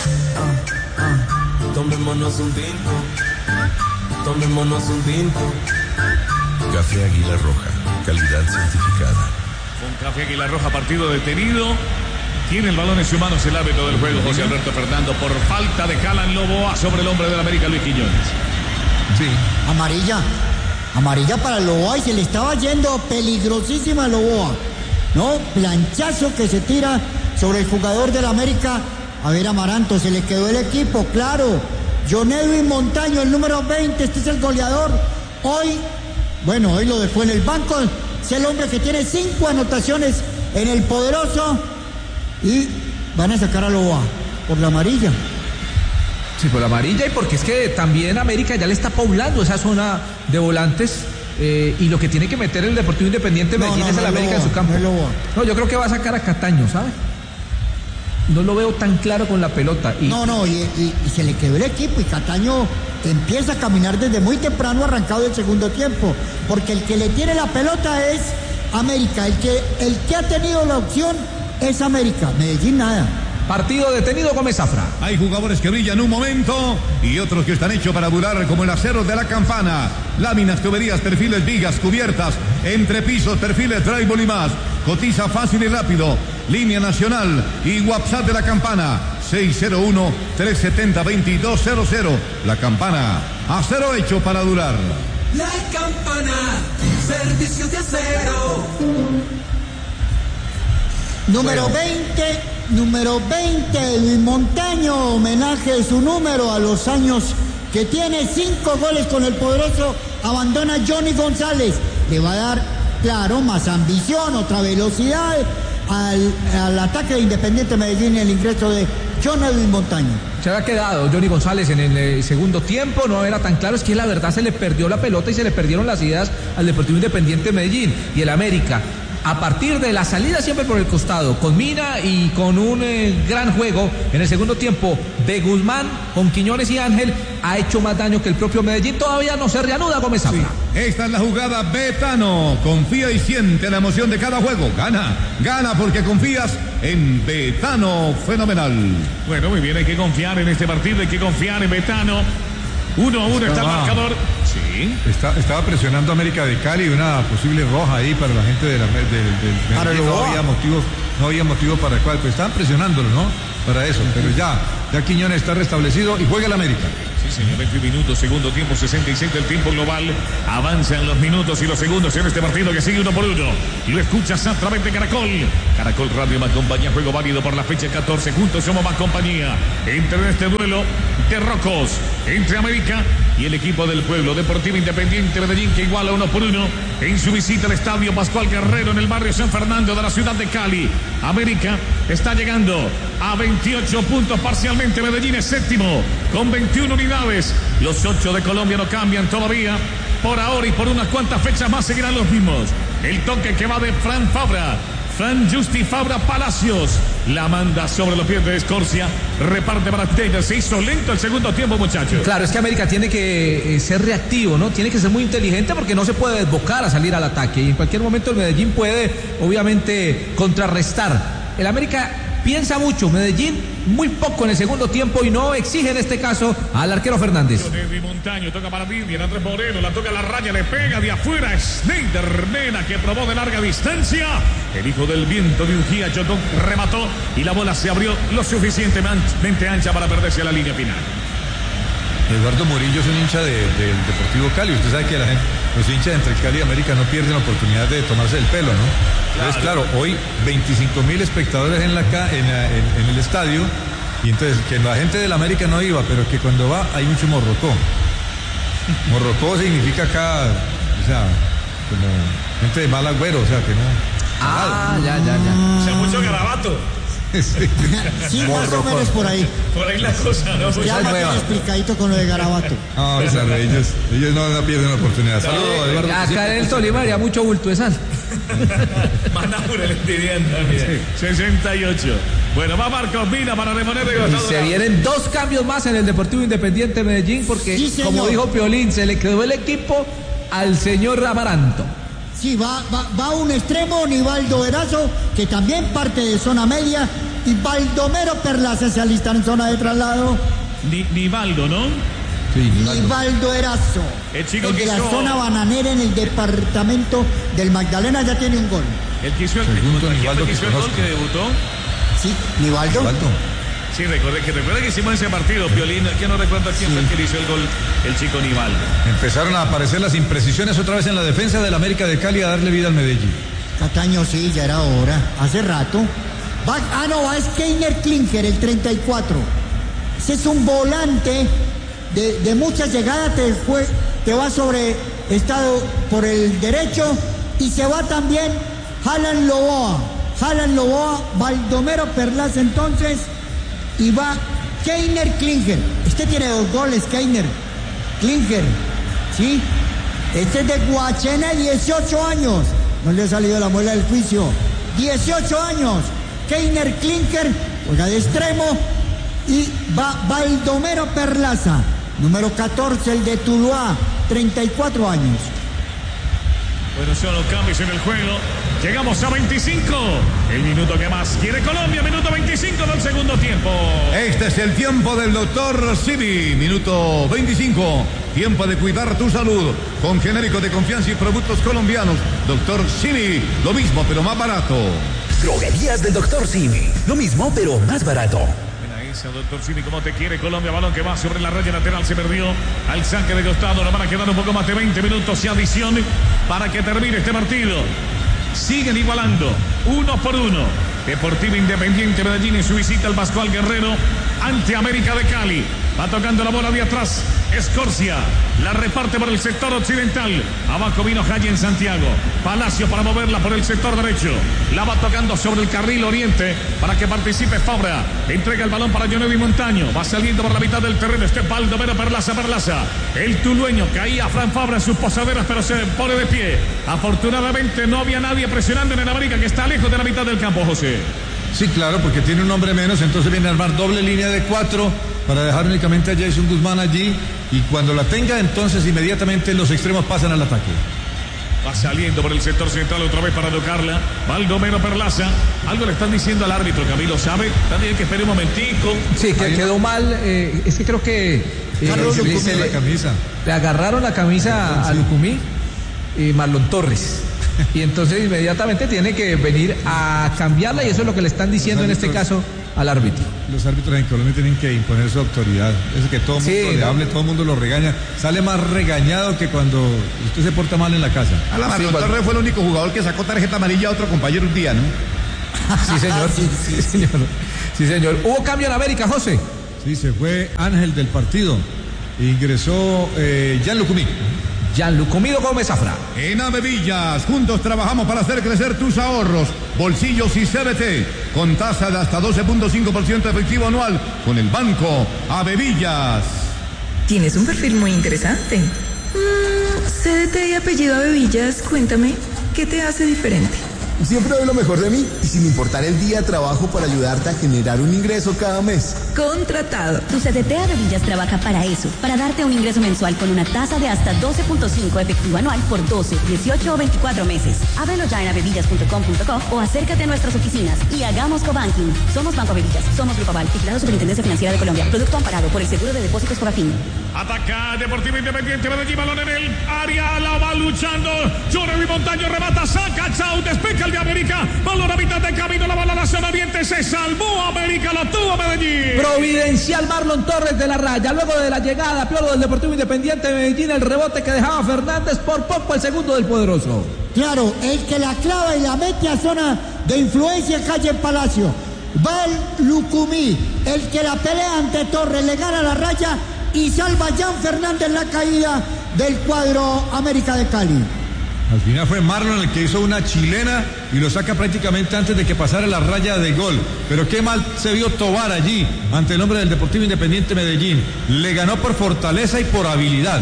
ah, ah. Tomémonos un tinto, tomémonos un tinto.
Café Águila Roja, calidad certificada.
Con Café Águila Roja, partido detenido. Tiene el balón en sus manos el árbitro del juego, José Alberto Fernando, por falta de Calan Loboa sobre el hombre del América, Luis Quiñones.
Sí. Amarilla. Amarilla para Loboa y se le estaba yendo peligrosísima Loboa. ¿No? Planchazo que se tira sobre el jugador del América. A ver, Amaranto, se le quedó el equipo, claro. John Edwin Montaño, el número veinte, este es el goleador. Hoy, bueno, hoy lo dejó en el banco. Es el hombre que tiene cinco anotaciones en el Poderoso. Y van a sacar a Loboa por la amarilla.
Sí, por la amarilla y porque es que también América ya le está poblando esa zona de volantes eh, y lo que tiene que meter el Deportivo Independiente Medellín no, no, es el no América Loboa, en su campo. No, no, yo creo que va a sacar a Cataño, ¿sabes? No lo veo tan claro con la pelota. Y...
No, no, y, y, y se le quedó el equipo y Cataño empieza a caminar desde muy temprano, arrancado el segundo tiempo, porque el que le tiene la pelota es América, el que, el que ha tenido la opción es América, Medellín nada.
Partido detenido, Gómez Zafra.
Hay jugadores que brillan un momento y otros que están hechos para durar, como el acero de la Campana. Láminas, tuberías, perfiles, vigas, cubiertas, entrepisos, perfiles, drywall y más. Cotiza fácil y rápido. Línea nacional y WhatsApp de la Campana. seis cero uno, tres siete cero, dos dos cero cero. La Campana, acero hecho para durar.
La Campana, servicios de acero.
Número veinte, número veinte, Luis Montaño, homenaje de su número a los años que tiene, cinco goles con el Poderoso, abandona Johnny González, le va a dar, claro, más ambición, otra velocidad al, al ataque de Independiente Medellín, el ingreso de Johnny Luis Montaño.
Se había quedado Johnny González en el segundo tiempo, no era tan claro, es que la verdad se le perdió la pelota y se le perdieron las ideas al Deportivo Independiente Medellín y el América. A partir de la salida siempre por el costado, con Mina y con un eh, gran juego en el segundo tiempo de Guzmán, con Quiñones y Ángel, ha hecho más daño que el propio Medellín. Todavía no se reanuda Gómez Zafra.
Sí. Esta es la jugada Betano. Confía y siente la emoción de cada juego. Gana, gana porque confías en Betano. Fenomenal.
Bueno, muy bien, hay que confiar en este partido, hay que confiar en Betano. Uno a uno está el marcador. Sí.
Está, estaba presionando América de Cali, una posible roja ahí para la gente de la, del, del, del
para
no había motivo, no había motivo para el cual, pues estaban presionándolo, ¿no? para eso, pero ya, ya Quiñones está restablecido y juega el América.
Sí, señor, veinte minutos, segundo tiempo, sesenta y seis del tiempo global. Avanzan los minutos y los segundos en este partido que sigue uno por uno. Lo escuchas a través de Caracol. Caracol Radio más compañía, juego válido por la fecha catorce. Juntos somos más compañía. Entre en este duelo de rocos entre América y el equipo del pueblo, Deportivo Independiente Medellín, que iguala uno por uno en su visita al estadio Pascual Guerrero en el barrio San Fernando de la ciudad de Cali. América está llegando a veintiocho puntos parcialmente. Medellín es séptimo con veintiuna unidades. Los ocho de Colombia no cambian todavía. Por ahora y por unas cuantas fechas más seguirán los mismos. El toque que va de Fran Fabra. Fran Justi Fabra Palacios la manda sobre los pies de Escorcia, reparte para Taylor. Se hizo lento el segundo tiempo, muchachos.
Claro, es que América tiene que eh, ser reactivo, ¿no? Tiene que ser muy inteligente porque no se puede desbocar a salir al ataque y en cualquier momento el Medellín puede obviamente contrarrestar. El América piensa mucho, Medellín muy poco en el segundo tiempo y no exige en este caso al arquero Fernández.
De Montaño toca para Vivian, Andrés Moreno, la toca a la raya, le pega de afuera. Schneider Mena, que probó de larga distancia. El hijo del viento de Ujía, Chotón remató y la bola se abrió lo suficientemente ancha para perderse a la línea final.
Eduardo Murillo es un hincha de, del Deportivo Cali. Usted sabe que la gente, los hinchas entre Cali y América no pierden la oportunidad de tomarse el pelo, ¿no? Entonces, claro, hoy veinticinco mil espectadores en, la, en, la, en, en el estadio. Y entonces, que la gente del América no iba, pero que cuando va hay mucho morrocó. Morrocó significa acá, o sea, como gente de mal agüero, o sea, que no...
Ah, ya, ya, ya.
O sea, mucho garabato.
Sí, sí, más o menos por ahí.
Por ahí la cosa, ¿no?
Ya más bien explicadito con lo de garabato.
Ah, claro, ellos, ellos no, no pierden la oportunidad. Saludos, Eduardo.
Acá en el Tolima había mucho bulto de sal.
Manabura le envidian también. sesenta y ocho. Bueno, va Marcos Mina para reponer de
Y se vienen dos cambios más en el Deportivo Independiente Medellín porque,
sí,
como dijo Piolín, se le quedó el equipo al señor Amaranto.
Sí, va, va, va un extremo, Nivaldo Erazo, que también parte de zona media, y Baldomero Perlaza se alistan en zona de traslado.
Ni, Nivaldo, ¿no?
Sí,
Nivaldo. Nivaldo Erazo,
el, chico
el de
que
la
hizo...
zona bananera en el departamento del Magdalena, ya tiene un gol.
El que hizo el,
Segundo,
el,
Nivaldo
que hizo el gol que debutó.
Sí, Nivaldo.
Nivaldo.
Sí, recuerde que recuerda que hicimos ese partido, Piolín, que no recuerdo quién sí. fue el que le hizo el gol, el chico Nivaldo.
Empezaron a aparecer las imprecisiones otra vez en la defensa del América de Cali a darle vida al Medellín.
Cataño, sí, ya era hora, hace rato. Va, ah, no, va Skeiner Klinker, el treinta y cuatro. Ese es un volante de, de muchas llegadas, te, fue, te va sobre estado por el derecho y se va también Jalan Loboa. Jalan Loboa, Baldomero Perlaza entonces, y va Keiner Klinger. Este tiene dos goles, Keiner Klinger, ¿sí? Este es de Guachena, dieciocho años. No le ha salido la muela del juicio. dieciocho años. Keiner Klinger juega de extremo y va Baldomero Perlaza, número catorce, el de Tuluá, treinta y cuatro años.
Bueno, son los cambios en el juego. Llegamos a veinticinco. El minuto que más quiere Colombia. Minuto veinticinco del segundo tiempo.
Este es el tiempo del doctor Simi. Minuto veinticinco. Tiempo de cuidar tu salud. Con genérico de confianza y productos colombianos. doctor Simi. Lo mismo, pero más barato.
Droguerías del doctor Simi. Lo mismo, pero más barato.
doctor Simi, como te quiere Colombia, balón que va sobre la raya lateral, se perdió al saque de costado, nos van a quedar un poco más de veinte minutos y adición para que termine este partido. Siguen igualando, uno por uno. Deportivo Independiente Medellín en su visita al Pascual Guerrero ante América de Cali. Va tocando la bola de atrás, Escorcia, la reparte por el sector occidental. Abajo vino Jaya en Santiago. Palacio para moverla por el sector derecho. La va tocando sobre el carril oriente para que participe Fabra. Entrega el balón para Johnny Montaño. Va saliendo por la mitad del terreno. Este Baldomero Perlaza, Perlaza. El tulueño caía Fran Fabra en sus posaderas, pero se pone de pie. Afortunadamente no había nadie presionando en el América, que está lejos de la mitad del campo, José.
Sí, claro, porque tiene un hombre menos, entonces viene a armar doble línea de cuatro para dejar únicamente a Jason Guzmán allí, y cuando la tenga, entonces inmediatamente los extremos pasan al ataque.
Va saliendo por el sector central otra vez para tocarla Baldomero Perlaza. Algo le están diciendo al árbitro, Camilo, ¿sabe? También que espere un momentico.
Sí, que quedó mal, eh, es que creo que eh,
Carlos
se,
Lucumí,
se
la
le,
camisa.
le agarraron la camisa a Lucumí y Marlon Torres. Y entonces inmediatamente tiene que venir a cambiarla, y eso es lo que le están diciendo en este caso al árbitro.
los árbitros en Colombia tienen que imponer su autoridad. Es que todo el mundo sí, le no. hable, todo el mundo lo regaña. Sale más regañado que cuando usted se porta mal en la casa.
A la Marlon sí, Torres fue el único jugador que sacó tarjeta amarilla a otro compañero un día, ¿no?
Sí, señor. sí, sí, señor. Sí, señor. ¿Hubo cambio en América, José?
Sí, se fue Ángel del partido. Ingresó eh, Jan Lucumí.
Jan Lucumido Gómez Zafra.
En Avevillas, juntos trabajamos para hacer crecer tus ahorros, bolsillos y C B T, con tasa de hasta doce punto cinco por ciento efectivo anual, con el banco Avevillas.
Tienes un perfil muy interesante. Mm, C D T y apellido Avevillas, cuéntame, ¿qué te hace diferente?
Siempre doy lo mejor de mí y sin importar el día trabajo para ayudarte a generar un ingreso cada mes.
Contratado.
Tu C D T Avevillas trabaja para eso, para darte un ingreso mensual con una tasa de hasta doce punto cinco efectivo anual por doce, dieciocho o veinticuatro meses. Ábrelo ya en avevillas punto com punto co o acércate a nuestras oficinas y hagamos cobanking. Somos Banco Avevillas, somos Grupo Aval, vigilado Superintendencia Financiera de Colombia. Producto amparado por el Seguro de Depósitos Cofafin.
Ataca Deportivo Independiente Medellín, balón en el área, la va luchando. Jordi Montaño remata, saca, chau, despeja el de América. Balón a mitad de camino, la bala a la zona oriente, se salvó América, la tuvo Medellín.
Providencial Marlon Torres de la raya, luego de la llegada Piolo del Deportivo Independiente Medellín, el rebote que dejaba Fernández, por poco el segundo del poderoso.
Claro, el que la clava y la mete a zona de influencia calle Palacio. Va el Lucumí, el que la pelea ante Torres, le gana la raya y salva a Jan Fernández la caída del cuadro América de Cali.
Al final fue Marlon el que hizo una chilena y lo saca prácticamente antes de que pasara la raya de gol. Pero qué mal se vio Tobar allí ante el hombre del Deportivo Independiente Medellín. Le ganó por fortaleza y por habilidad.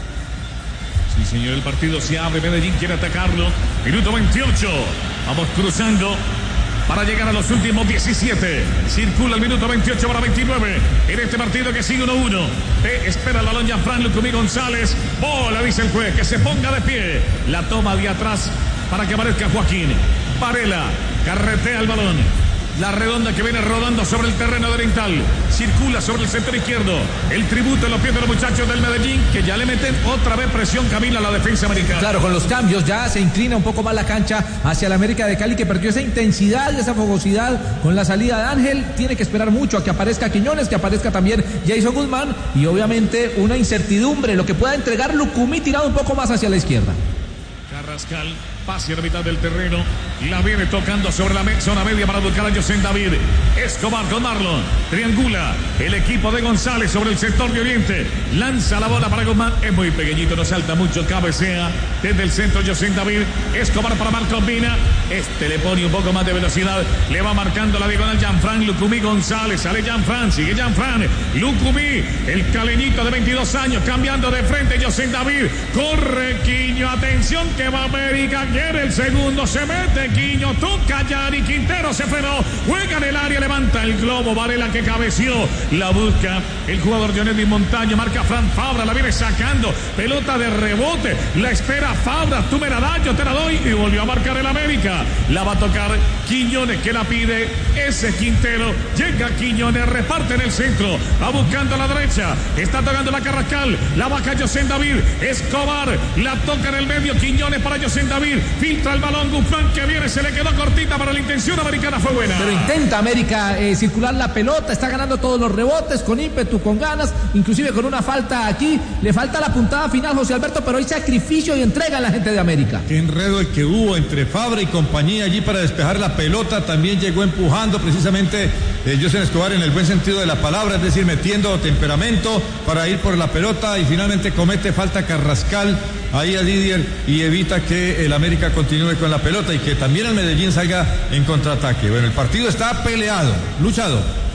Sí, señor, el partido se abre. Medellín quiere atacarlo. Minuto veintiocho. Vamos cruzando para llegar a los últimos diecisiete. Circula el minuto veintiocho para veintinueve. En este partido que sigue uno uno. Ve, espera el balón Jean-Fran Lucumí González. Bola, dice el juez, que se ponga de pie. La toma de atrás para que aparezca Joaquín Varela. Carretea el balón. La redonda que viene rodando sobre el terreno oriental. Circula sobre el sector izquierdo. El tributo en los pies de los muchachos del Medellín, que ya le meten otra vez presión, Camila, a la defensa americana.
Claro, con los cambios ya se inclina un poco más la cancha hacia la América de Cali, que perdió esa intensidad, esa fogosidad con la salida de Ángel. Tiene que esperar mucho a que aparezca Quiñones, que aparezca también Jason Guzmán, y obviamente una incertidumbre, lo que pueda entregar Lucumí tirado un poco más hacia la izquierda.
Carrascal pase a la mitad del terreno, la viene tocando sobre la me zona media para buscar a José David. Escobar con Marlon, triangula el equipo de González sobre el sector de Oriente, lanza la bola para Guzmán, es muy pequeñito, no salta mucho, cabecea desde el centro José David. Escobar para Marcos Vina, este le pone un poco más de velocidad, le va marcando la diagonal Jean-Fran Lucumí González, sale Jean-Fran, sigue Jean-Fran Lucumí, el caleñito de veintidós años, cambiando de frente José David, corre Quiño, atención que va América, quiere el segundo, se mete Quiño, toca Yari, Quintero se frenó, juega en el área, levanta el globo, Varela que cabeció, la busca el jugador Dionelis Montaño, marca Fran Fabra, la viene sacando, pelota de rebote, la espera Fabra, tú me la das, yo te la doy, y volvió a marcar el América, la va a tocar Quiñones que la pide, ese Quintero, llega Quiñones, reparte en el centro, va buscando a la derecha, está tocando la Carrascal, la baja José David, Escobar, la toca en el medio, Quiñones para José David, filtra el balón, Guzmán que viene, se le quedó cortita, para la intención americana fue buena.
Pero intenta América eh, circular la pelota, está ganando todos los rebotes, con ímpetu, con ganas, inclusive con una falta aquí, le falta la puntada final José Alberto, pero hay sacrificio y entrega en la gente de América.
Qué enredo el que hubo entre Fabra y compañía allí para despejar la pelota, también llegó empujando precisamente eh, José Escobar en el buen sentido de la palabra, es decir, metiendo temperamento para ir por la pelota y finalmente comete falta Carrascal ahí a Didier y evita que el América continúe con la pelota y que también el Medellín salga en contraataque. Bueno, el partido está peleado, luchado.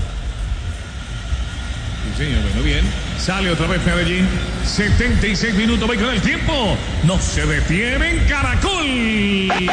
Sí, señor, bueno, bien. Sale otra vez Medellín. setenta y seis minutos, va con el tiempo. No se detiene en Caracol.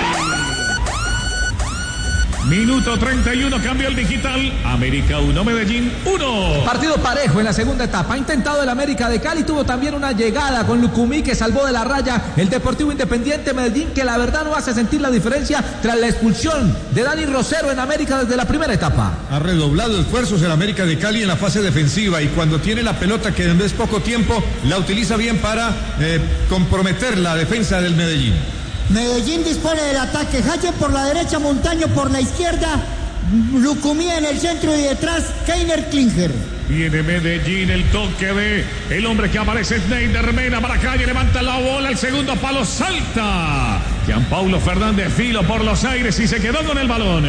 Minuto treinta y uno, cambio el digital. América uno, Medellín uno.
Partido parejo en la segunda etapa. Ha intentado el América de Cali. Tuvo también una llegada con Lucumí que salvó de la raya el Deportivo Independiente Medellín, que la verdad no hace sentir la diferencia tras la expulsión de Dani Rosero en América desde la primera etapa.
Ha redoblado esfuerzos el América de Cali en la fase defensiva y cuando tiene la pelota, que en vez poco tiempo, la utiliza bien para eh, comprometer la defensa del Medellín.
Medellín dispone del ataque, Jaye por la derecha, Montaño por la izquierda, Lucumía en el centro y detrás Keiner Klinger.
Viene Medellín, el toque de el hombre que aparece, Schneider Mena para calle, levanta la bola, el segundo palo salta. Gianpaulo Fernández filo por los aires y se quedó con el balón.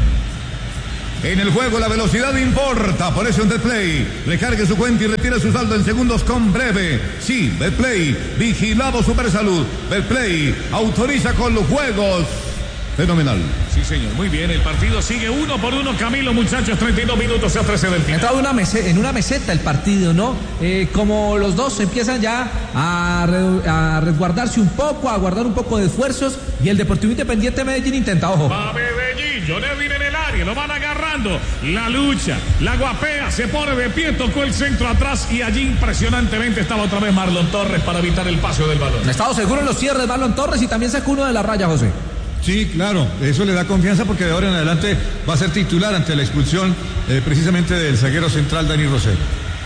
En el juego la velocidad importa, por eso en Betplay recargue su cuenta y retire su saldo en segundos con Breve. Sí, Betplay, vigilado Supersalud. Betplay autoriza con los juegos. Fenomenal.
Sí, señor, muy bien. El partido sigue uno por uno. Camilo, muchachos, treinta y dos minutos se ofrece del final.
Ha entrado una meseta, en una meseta el partido, ¿no? Eh, como los dos empiezan ya a, re, a resguardarse un poco, a guardar un poco de esfuerzos. Y el Deportivo Independiente Medellín intenta, ojo.
Va Medellín, Jonevin en el área, lo van agarrando. La lucha, la guapea, se pone de pie, tocó el centro atrás y allí impresionantemente estaba otra vez Marlon Torres para evitar el paso del balón.
Ha estado seguro en los cierres Marlon Torres y también sacó uno de la raya, José.
Sí, claro, eso le da confianza porque de ahora en adelante va a ser titular ante la expulsión eh, precisamente del zaguero central Dani Rosero.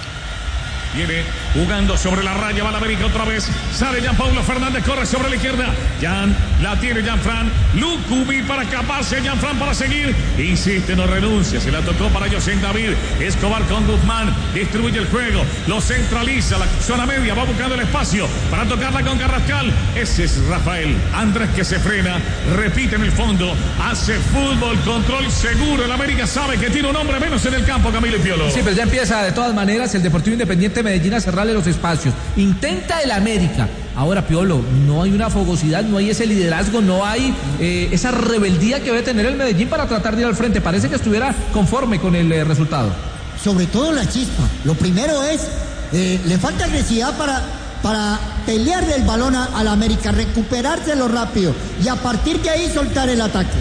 Viene jugando sobre la raya, va la América otra vez. Sale Gianpaulo Fernández, corre sobre la izquierda. Jan, la tiene Gianfran. Lucumí para escaparse, Gianfran para seguir. Insiste, no renuncia. Se la tocó para José David. Escobar con Guzmán. Distribuye el juego. Lo centraliza. La zona media va buscando el espacio para tocarla con Carrascal. Ese es Rafael Andrés que se frena. Repite en el fondo. Hace fútbol, control seguro. El América sabe que tiene un hombre menos en el campo, Camilo y Piolo.
Sí, pero ya empieza de todas maneras el Deportivo Independiente Medellín a cerrarle los espacios. Intenta el América. Ahora, Piolo, no hay una fogosidad, no hay ese liderazgo, no hay eh, esa rebeldía que debe tener el Medellín para tratar de ir al frente. Parece que estuviera conforme con el eh, resultado.
Sobre todo la chispa. Lo primero es, eh, le falta agresividad para, para pelearle el balón a, a la América, recuperárselo rápido y a partir de ahí soltar el ataque.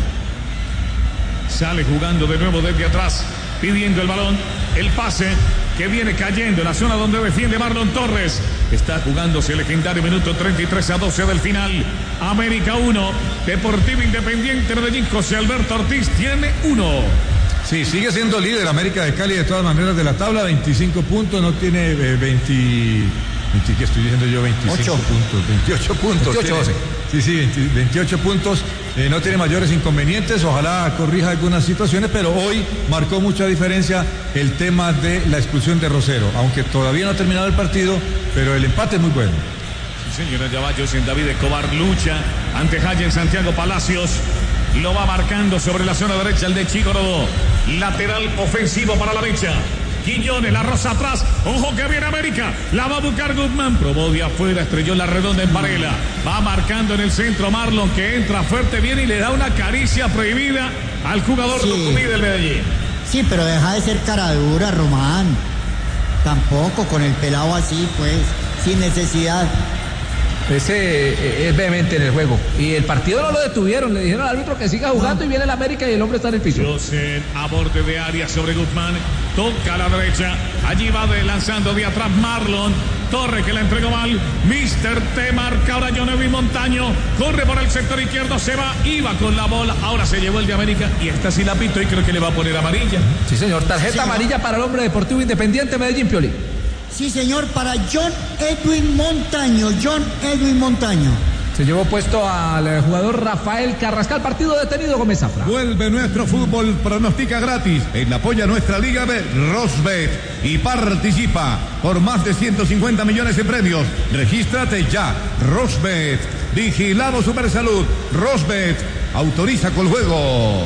Sale jugando de nuevo desde atrás, pidiendo el balón, el pase que viene cayendo en la zona donde defiende Marlon Torres. Está jugándose el legendario minuto treinta y tres a doce del final. América uno, Deportivo Independiente Medellín. José Alberto Ortiz tiene uno.
Sí, sigue siendo líder América de Cali de todas maneras de la tabla, veinticinco puntos, no tiene eh, veinte, veinte, ¿qué estoy diciendo yo? veinticinco
Ocho.
puntos, veintiocho puntos.
veintiocho,
tiene, sí, sí, veinte, veintiocho puntos, eh, no tiene mayores inconvenientes, ojalá corrija algunas situaciones, pero hoy marcó mucha diferencia el tema de la expulsión de Rosero, aunque todavía no ha terminado el partido, pero el empate es muy bueno.
Sí, señora, ya va José David Escobar, lucha ante Jayen Santiago Palacios. Lo va marcando sobre la zona derecha el de Chico Rodó. Lateral ofensivo para la derecha. Quiñones, la rosa atrás. Ojo que viene América. La va a buscar Guzmán. Probó de afuera, estrelló la redonda en Varela. Va marcando en el centro Marlon, que entra fuerte, viene y le da una caricia prohibida al jugador
Sí.
Lucumí del Medellín.
Sí, pero deja de ser cara dura, Román. Tampoco con el pelado así, pues, sin necesidad.
Ese eh, es vehemente en el juego. Y el partido no lo detuvieron. Le dijeron al árbitro que siga jugando y viene el América y el hombre está en el piso.
José a borde de área sobre Guzmán. Toca a la derecha. Allí va de lanzando de atrás Marlon. Torre que la entregó mal. mister T marca ahora Jonevin Montaño. Corre por el sector izquierdo. Se va. Iba con la bola. Ahora se llevó el de América. Y esta sí la pito y creo que le va a poner amarilla.
Sí, señor. Tarjeta
Sí,
amarilla para el hombre Deportivo Independiente Medellín, Pioli.
Sí, señor, para John Edwin Montaño. John Edwin Montaño.
Se llevó puesto al eh, jugador Rafael Carrascal. Partido detenido, Gómez Zafra.
Vuelve nuestro fútbol, pronostica gratis. En la apoya nuestra Liga B, Rosbet. Y participa por más de ciento cincuenta millones en premios. Regístrate ya. Rosbet. Vigilado Supersalud. Rosbet. Autoriza con juegos.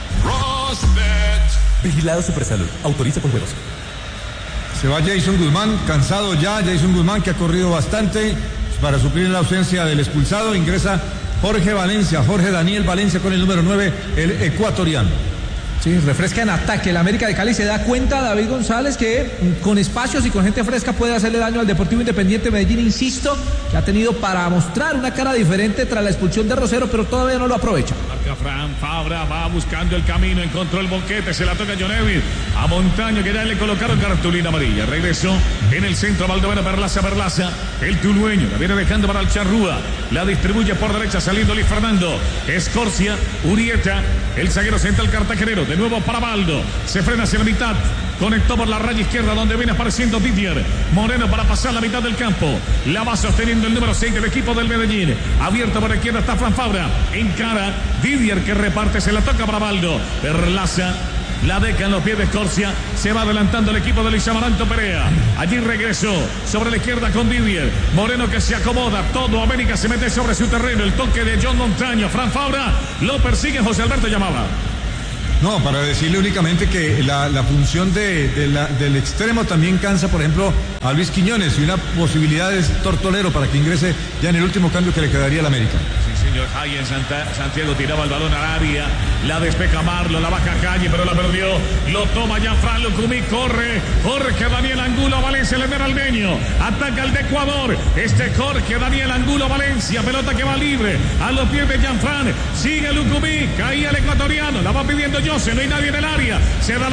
Rosbet.
Vigilado Supersalud. Autoriza con juegos.
Se va Jason Guzmán, cansado ya, Jason Guzmán que ha corrido bastante para suplir la ausencia del expulsado. Ingresa Jorge Valencia, Jorge Daniel Valencia con el número nueve, el ecuatoriano.
Sí, refresca en ataque. El América de Cali se da cuenta, David González, que con espacios y con gente fresca puede hacerle daño al Deportivo Independiente Medellín. Insisto, que ha tenido para mostrar una cara diferente tras la expulsión de Rosero, pero todavía no lo aprovecha.
Marca Fran Fabra, va buscando el camino, encontró el boquete, se la toca Jonevin a Montaño, que ya le colocaron cartulina amarilla. Regresó en el centro Baldomero, Perlaza, Perlaza, el tulueño, la viene dejando para el Charrúa, la distribuye por derecha, saliendo Luis Fernando, Escorcia, Urieta, el zaguero central cartagenero, de nuevo para Baldo, se frena hacia la mitad, conectó por la raya izquierda donde viene apareciendo Didier Moreno para pasar la mitad del campo, la va sosteniendo el número seis del equipo del Medellín, abierto por la izquierda está Fran Fabra, encara Didier que reparte, se la toca para Baldo, Perlaza La deja en los pies de Escorcia. Se va adelantando el equipo de Luis Amaranto Perea. Allí regresó sobre la izquierda con Didier. Moreno que se acomoda. Todo América se mete sobre su terreno. El toque de John Montaño. Fran Fabra lo persigue José Alberto Llamaba.
No, para decirle únicamente que la, la función de, de la, del extremo también cansa, por ejemplo, a Luis Quiñones, y una posibilidad es Tortolero para que ingrese ya en el último cambio que le quedaría al América.
Sí, señor. Ahí en Santa, Santiago tiraba el balón al área, la despeja Marlo, la baja Calle, pero la perdió. Lo toma Gianfran Lucumí, corre, Jorge Daniel Angulo Valencia, el Esmeraldeño, ataca el de Ecuador. Este Jorge Daniel Angulo Valencia, pelota que va libre a los pies de Gianfran, sigue Lucumí, caía el ecuatoriano, la va pidiendo Jose, no hay nadie en el área, se da